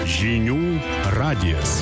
Žinių radijas.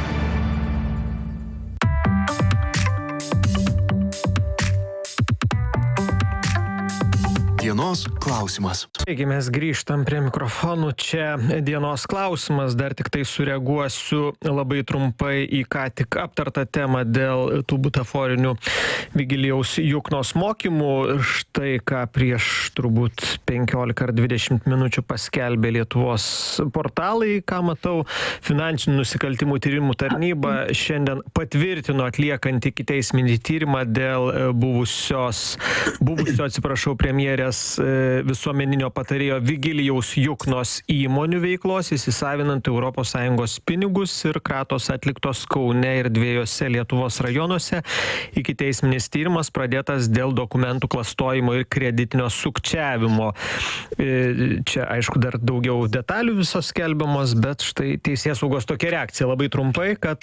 Dienos klausimas. Taigi mes grįžtam prie mikrofonų. Čia dienos klausimas. Dar tik tai sureaguosiu labai trumpai į ką tik aptartą temą dėl tų butaforinių Vigilijaus Juknos mokymų. Štai ką prieš turbūt 15 ar 20 minučių paskelbė Lietuvos portalai, ką matau. Finansinių nusikaltimų tyrimų tarnyba šiandien patvirtino atliekant ikiteisminį tyrimą dėl buvusio premjerės visuomeninio patarėjo Vigilijaus Juknos įmonių veiklos, įsisavinant ES pinigus ir kratos atliktos Kaune ir 2 Lietuvos rajonuose. Ikiteisminis tyrimas pradėtas dėl dokumentų klastojimo ir kreditinio sukčiavimo. Čia, aišku, dar daugiau detalių visos skelbiamos, bet štai teisėsaugos tokia reakcija. Labai trumpai, kad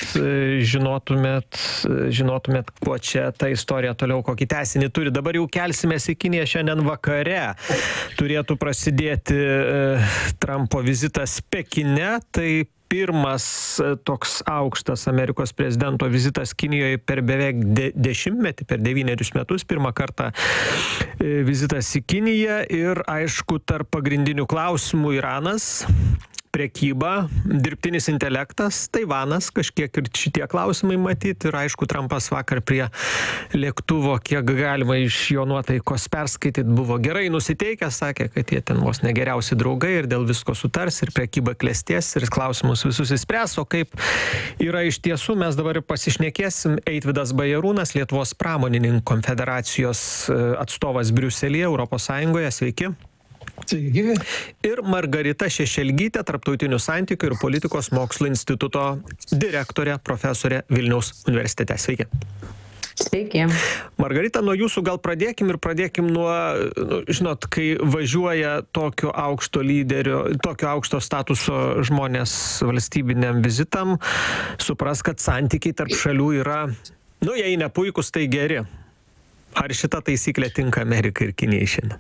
žinotumėt, kuo čia ta istorija toliau, kokį tęsinį turi. Dabar jau kelsimės į Kiniją. Šiandien vakare turėtų prasidėti Trumpo vizitas Pekine. Tai pirmas toks aukštas Amerikos prezidento vizitas Kinijoje per beveik dešimtmetį, per 9 metus. Pirmą kartą vizitas į Kiniją ir, aišku, tarp pagrindinių klausimų Iranas, prekyba, dirbtinis intelektas, Taivanas, kažkiek ir šitie klausimai matyti. Ir aišku, Trumpas vakar prie lėktuvo, kiek galima iš jo nuotaikos perskaityti, buvo gerai nusiteikęs, sakė, kad jie ten vos negeriausi draugai ir dėl visko sutars ir prekyba klestės ir klausimus visus įspręs. O kaip yra iš tiesų, mes dabar ir pasišnekėsim. Eitvydas Bajarūnas, Lietuvos pramonininkų konfederacijos atstovas Briuselyje, Europos Sąjungoje. Sveiki. Sveiki. Ir Margarita Šešelgytė, Tarptautinių santykių ir politikos mokslų instituto direktorė, profesorė Vilniaus universitete. Sveiki. Sveiki. Margarita, nuo jūsų gal pradėkim nuo, žinot, kai važiuoja tokio aukšto lyderio, tokio aukšto statuso žmonės valstybiniam vizitam, supras, kad santykiai tarp šalių yra, jei ne puikus, tai geri. Ar šita taisyklė tinka Amerikai ir Kinijai šiandien?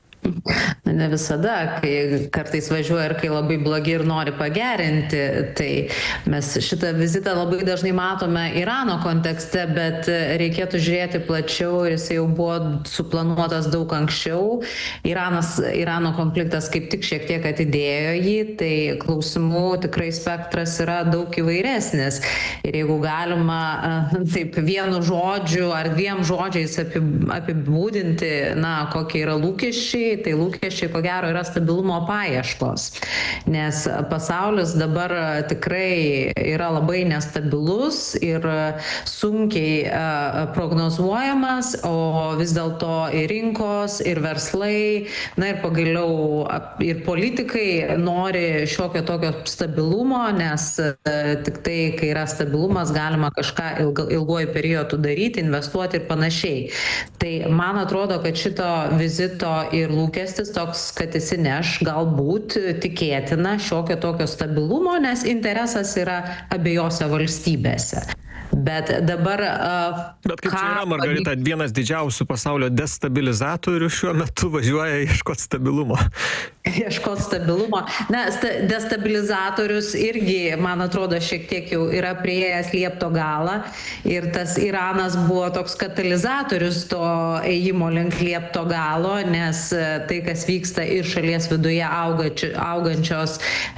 Ne visada, kai kartais važiuoja ir kai labai blogi ir nori pagerinti, tai mes šitą vizitą labai dažnai matome Irano kontekste, bet reikėtų žiūrėti plačiau ir jis jau buvo suplanuotas daug anksčiau. Irano konfliktas kaip tik šiek tiek atidėjo jį, tai klausimų tikrai spektras yra daug įvairesnis. Ir jeigu galima taip vienu žodžiu ar 2 žodžiais apibūdinti, kokie yra lūkesčiai, tai lūkesčiai ko gero yra stabilumo paieškos, nes pasaulis dabar tikrai yra labai nestabilus ir sunkiai prognozuojamas, o vis dėlto ir rinkos, ir verslai, ir pagaliau ir politikai nori šiokio tokio stabilumo, nes tik tai, kai yra stabilumas, galima kažką ilguoju periodu daryti, investuoti ir panašiai. Tai man atrodo, kad šito vizito ir lūkestis toks, kad jis įneš galbūt tikėtina šiokio tokio stabilumo, nes interesas yra abiejose valstybėse. Bet dabar... Bet kaip čia yra, Margarita, vienas didžiausių pasaulio destabilizatorių šiuo metu važiuoja ieškoti stabilumo. Ieškoti stabilumo. Destabilizatorius irgi, man atrodo, šiek tiek jau yra prieėjęs liepto galą ir tas Iranas buvo toks katalizatorius to ėjimo link liepto galo, nes tai, kas vyksta ir šalies viduje augančios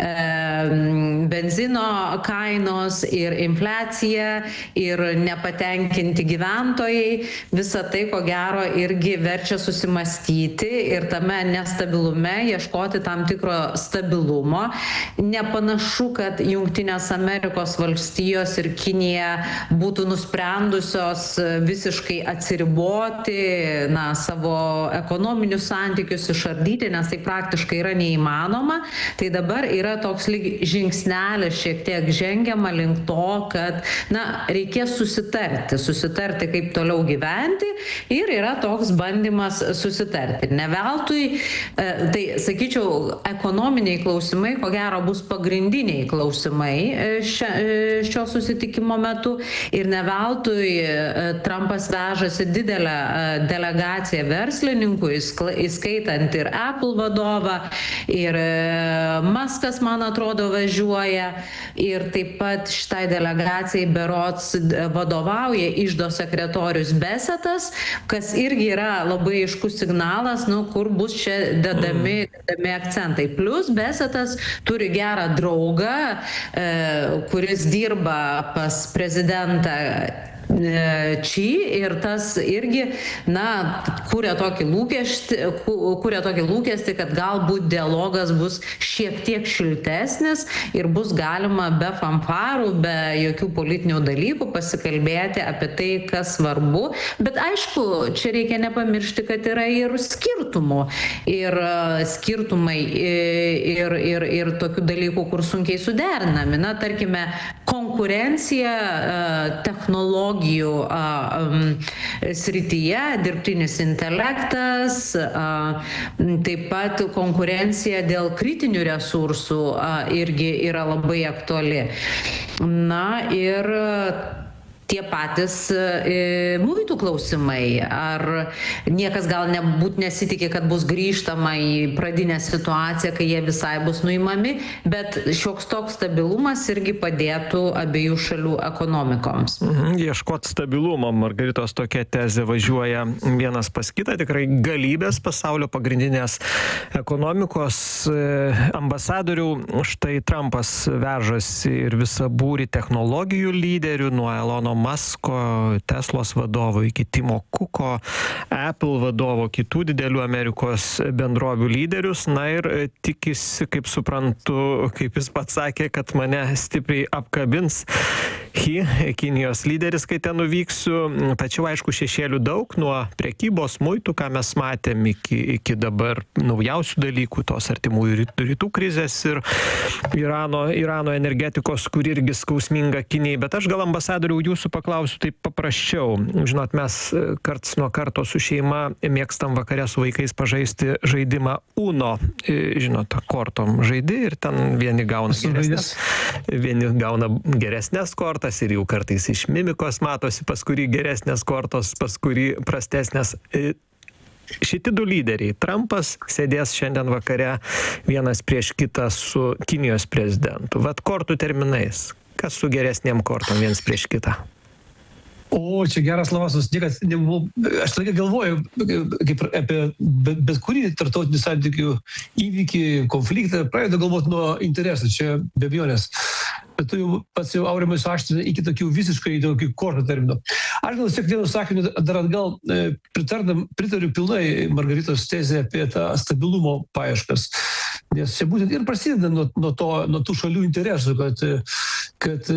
benzino kainos ir infliacija ir nepatenkinti gyventojai, visa tai, ko gero, irgi verčia susimastyti ir tame nestabilume ieškoti tam tikro stabilumo. Nepanašu, kad Jungtinės Amerikos valstijos ir Kinija būtų nusprendusios visiškai atsiriboti, savo ekonominius santykius išardyti, nes tai praktiškai yra neįmanoma. Tai dabar yra toks lyg žingsnelis šiek tiek žengiama link to, kad, reikės susitarti, kaip toliau gyventi, ir yra toks bandymas susitarti. Ne veltui, tai sakyčiau, ekonominiai klausimai, ko gero, bus pagrindiniai klausimai šio susitikimo metu, ir ne veltui Trumpas vežasi didelę delegaciją verslininkų, įskaitant ir Apple vadovą, ir Muskas, man atrodo, važiuoja, dalyvauja ir taip pat šitai delegacijai berods vadovauja iždo sekretorius Besetas, kas irgi yra labai aiškus signalas, kur bus čia dedami akcentai. Plus Besetas turi gerą draugą, kuris dirba pas prezidentą Či ir tas irgi, kuria tokį lūkestį, kad galbūt dialogas bus šiek tiek šiltesnis ir bus galima be fanfarų, be jokių politinių dalykų pasikalbėti apie tai, kas svarbu. Bet aišku, čia reikia nepamiršti, kad yra ir skirtumų. Ir skirtumai ir tokių dalykų, kur sunkiai suderinami. Tarkime, konkurencija technologijų srityje, dirbtinis intelektas, taip pat konkurencija dėl kritinių resursų irgi yra labai aktuali. Ir tie patys muitų klausimai. Ar niekas gal nesitikė, kad bus grįžtama į pradinę situaciją, kai jie visai bus nuimami, bet šioks toks stabilumas irgi padėtų abiejų šalių ekonomikoms. Ieškot stabilumo, Margaritos tokia tezė važiuoja vienas pas kitą, tikrai galybės pasaulio pagrindinės ekonomikos ambasadorių. Štai Trumpas vežasi ir visą būrį technologijų lyderių, nuo Elono Musko, Teslos vadovo iki Timo Kuko, Apple vadovo, kitų didelių Amerikos bendrovių lyderius. Ir tikisi, kaip suprantu, kaip jis pats sakė, kad mane stipriai apkabins Kinijos lyderis, kai ten nuvyksiu. Tačiau, aišku, šešėlių daug, nuo prekybos, muitų, ką mes matėm, iki dabar naujausių dalykų, tos artimųjų rytų krizės ir Irano energetikos, kur irgi skausminga Kinijai. Bet aš gal ambasadoriau jūsų paklausiu taip paprasčiau. Žinot, mes karts nuo karto su šeima mėgstam vakare su vaikais pažaisti žaidimą Uno. Žinot, kortom žaidi ir ten vieni gauna geresnės kortas ir jau kartais iš mimikos matosi, pas kurį geresnės kortos, pas kurį prastesnės. Šitie du lyderiai, Trumpas sėdės šiandien vakare vienas prieš kitą su Kinijos prezidentu. Vat kortų terminais. Kas su geresnėm kortom viens prieš kitą? Čia geras klausimas. Aš tokia galvoju kaip apie bet kurį tarptautinių santykių įvykį, konfliktą, pradedu galvoti nuo interesų, čia be abejonės. Bet tu jau pats Aurimai suaštrini iki tokių visiškai tokių kortų terminų. Aš gal siek vienu sakiniu dar atgal pritariu pilnai Margaritos tezę apie tą stabilumo paieškas. Nes čia būtent ir prasideda nuo tų šalių interesų, kad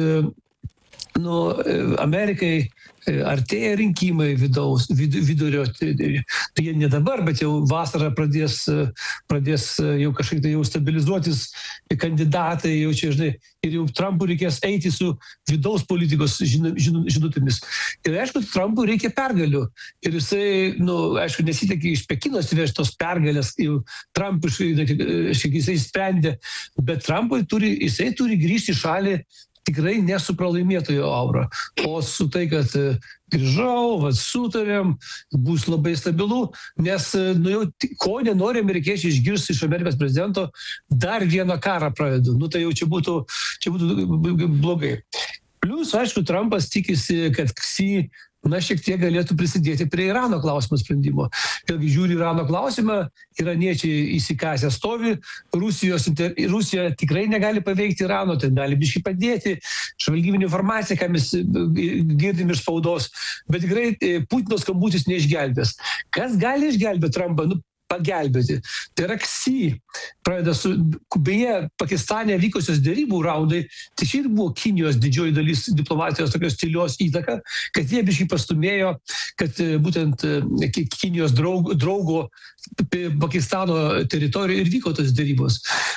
Amerikai artėja rinkimai vidurio, tai jie ne dabar, bet jau vasarą pradės jau kažkaip tai jau stabilizuotis kandidatai, jau čia, žinai, ir jau Trumpui reikės eiti su vidaus politikos žinutėmis. Ir aišku, Trumpui reikia pergalių. Ir jisai, aišku, nesitikė iš Pekino atsivežti tos pergalės, jau Trumpiškai, jisai sprendė, bet Trumpui jisai turi grįžti į šalį tikrai nesu pralaimėtojo aura, o su tai, kad grįžau, sutarėm, bus labai stabilu, nes jau ko nenori amerikiečiai išgirsti iš Amerikos prezidento, dar vieną karą pradedu. Tai jau čia būtų blogai. Plus, aišku, Trumpas tikisi, kad Xi šiek tiek galėtų prisidėti prie Irano klausimo sprendimo. Vėlgi žiūri Irano klausimą, iraniečiai įsikasę stovi, Rusija tikrai negali paveikti Irano, tai gali biškai padėti, žvalgybinė informacija, ką mes girdim iš spaudos, bet tikrai Putino skambutis neišgelbės. Kas gali išgelbėti Trumpą? Pagelbėti. Tai yra Xi. Pradeda beje, Pakistane vykusios dėrybų raundai, tai čia ir buvo Kinijos didžioji dalis diplomatijos tokios tylios įtaka, kad jie biškai pastumėjo, kad būtent Kinijos draugo Pakistano teritorijoje ir vyko tos dėrybos.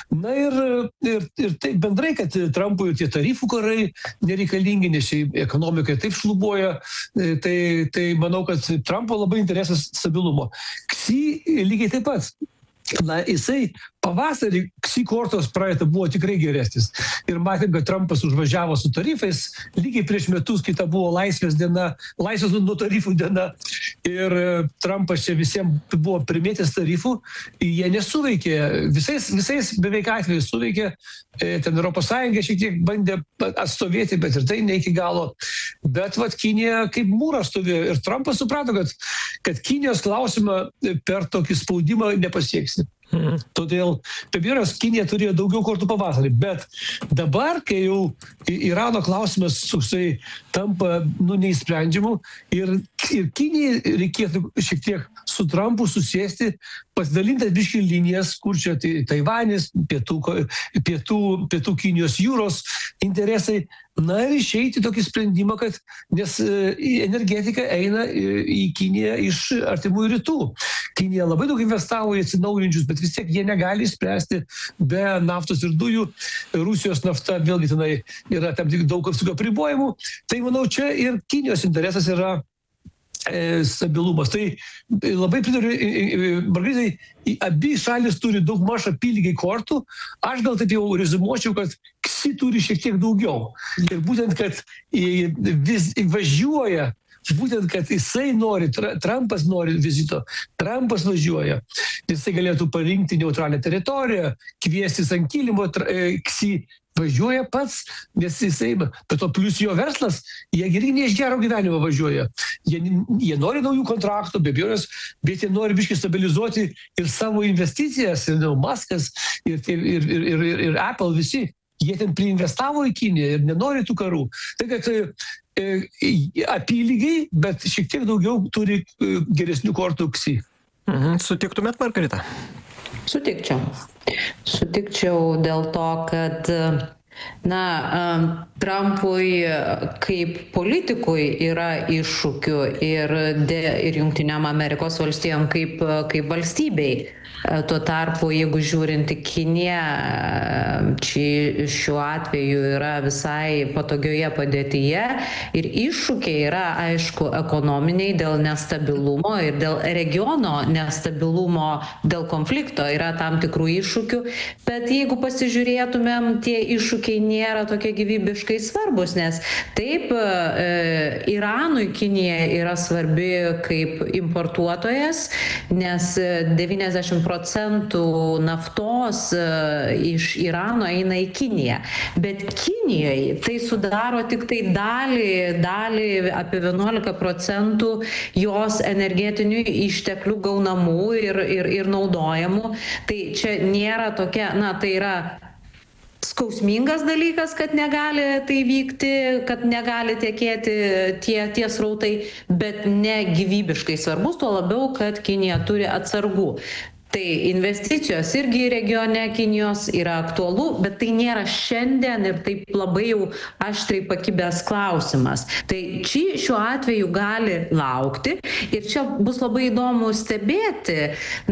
Ir tai bendrai, kad Trumpui tie tarifų karai nereikalingi, nes šiai ekonomikai taip šlubuoja, tai manau, kad Trumpo labai interesas stabilumo. Xi lygiai taip pat. Jisai pavasarį Xi kortos praeitą buvo tikrai geresnis. Ir matėm, kad Trumpas užvažiavo su tarifais, lygiai prieš metus, kai ta buvo laisvės nuo tarifų diena. ir Trumpas čia visiems buvo primėtęs tarifų, jie nesuveikė, visais beveik atvejais suveikė, ten Europos Sąjunga šiek tiek bandė atstovėti, bet ir tai ne iki galo. Bet vat Kinija kaip mūras stovėjo ir Trumpas suprato, kad Kinijos klausimą per tokį spaudimą nepasieksi. Todėl, be abejonės, Kinija turėjo daugiau kartų pavasarį, bet dabar, kai jau Irano klausimas tampa neįsprendžiamu ir Kinijai reikėtų šiek tiek su Trumpu susėsti, pasidalintas biškį linijas, kur čia Taivanis, pietų Kinijos jūros interesai, na ir išeiti tokį sprendimą, kad nes energetika eina į Kiniją iš artimųjų rytų. Kinija labai daug investavo į atsinaujinančius, bet vis tiek jie negali spręsti be naftos ir dujų. Rusijos nafta vėlgi tenai yra tam tik daug apribojimų. Tai manau, čia ir Kinijos interesas yra stabilumas. Tai labai pritariu Margaritai, abi šalis turi daug maž apylygiai kortų. Aš gal taip jau rezumuočiau, kad Ksi turi šiek tiek daugiau. Ir būtent, kad vis važiuoja, būtent, kad jisai nori, Trumpas nori vizito, Trumpas važiuoja. Jisai galėtų parinkti neutralią teritoriją, kviestis ant kilimo, Ksi važiuoja pats, nes jisai, bet to plus jo verslas, jie irgi ne iš gero gyvenimo važiuoja. Jie nori naujų kontraktų, be abejonės, bet jie nori biškai stabilizuoti ir savo investicijas, ir Muskas, ir Apple visi. Jie ten priinvestavo į Kiniją ir nenori tų karų. Tai kad apylygiai, bet šiek tiek daugiau turi geresnių kortų Ksi. Sutiktumėt, Margarita? Sutikčiau dėl to, kad Trumpui kaip politikui yra iššūkių ir Jungtinėm Amerikos valstijom kaip valstybei. Tuo tarpu, jeigu žiūrint į Kiniją, šiuo atveju yra visai patogioje padėtyje ir iššūkiai yra, aišku, ekonominiai dėl nestabilumo ir dėl regiono nestabilumo, dėl konflikto yra tam tikrų iššūkių, bet jeigu pasižiūrėtumėm, tie iššūkiai nėra tokie gyvybiškai svarbus, nes taip, Iranui Kinija yra svarbi kaip importuotojas, nes 90% naftos iš Irano eina į Kiniją. Bet Kinijoje tai sudaro tik tai dalį apie 11% jos energetinių išteklių gaunamų ir naudojamų. Tai čia nėra tokia, tai yra skausmingas dalykas, kad negali tai vykti, kad negali tekėti tie srautai, bet ne gyvybiškai svarbus, tuo labiau, kad Kinija turi atsargų. Tai investicijos irgi regione Kinijos yra aktualu, bet tai nėra šiandien ir taip labai jau aštriai pakibęs klausimas. Tai šiuo atveju gali laukti ir čia bus labai įdomu stebėti,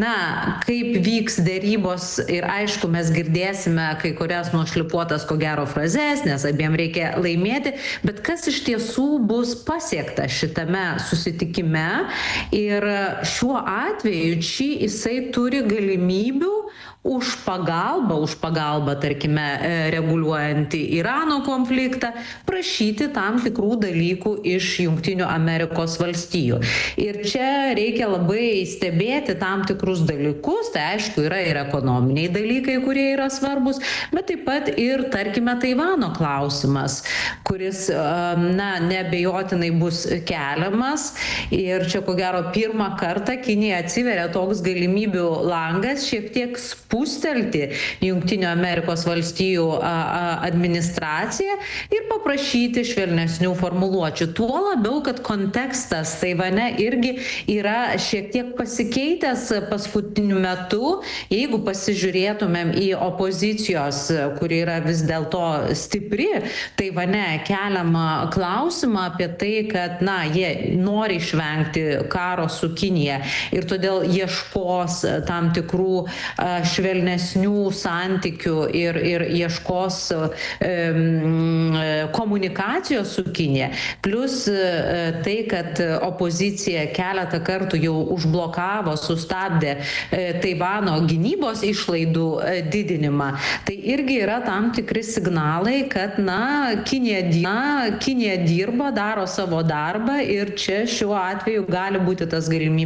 kaip vyks dėrybos ir aišku, mes girdėsime kai kurias nušlifuotas ko gero frazes, nes abiem reikia laimėti, bet kas iš tiesų bus pasiekta šitame susitikime ir šiuo atveju jisai turi galimybių už pagalbą, tarkime, reguliuojantį Irano konfliktą, prašyti tam tikrų dalykų iš Jungtinių Amerikos valstijų. Ir čia reikia labai stebėti tam tikrus dalykus, tai aišku, yra ir ekonominiai dalykai, kurie yra svarbus, bet taip pat ir, tarkime, Taivano klausimas, kuris, neabejotinai bus keliamas. Ir čia, ko gero, pirmą kartą Kinija atsiveria toks galimybių langas šiek tiek spustelti Jungtinių Amerikos valstijų administraciją ir paprašyti švelnesnių formuluočių. Tuo labiau, kad kontekstas Taivane irgi yra šiek tiek pasikeitęs paskutiniu metu. Jeigu pasižiūrėtumėm į opozicijos, kuri yra vis dėlto stipri, Taivane keliamą klausimą apie tai, kad, jie nori išvengti karo su Kinija ir todėl ieškos tam tikrų švelnesnių santykių ir ieškos komunikacijos su Kinija. Plus tai, kad opozicija keletą kartų jau užblokavo, sustabdė Taivano gynybos išlaidų didinimą. Tai irgi yra tam tikri signalai, kad Kinija dirba, daro savo darbą ir čia šiuo atveju gali būti tas galimybė